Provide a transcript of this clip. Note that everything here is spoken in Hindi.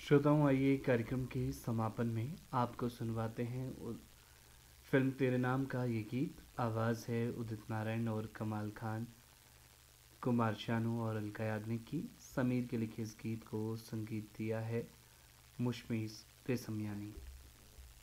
श्रोताओं, आइए कार्यक्रम के समापन में आपको सुनवाते हैं फिल्म तेरे नाम का ये गीत। आवाज़ है उदित नारायण और कमाल खान, कुमार शानू और अलका याग्निक की। समीर के लिखे इस गीत को संगीत दिया है मुशमीस रेशमिया ने।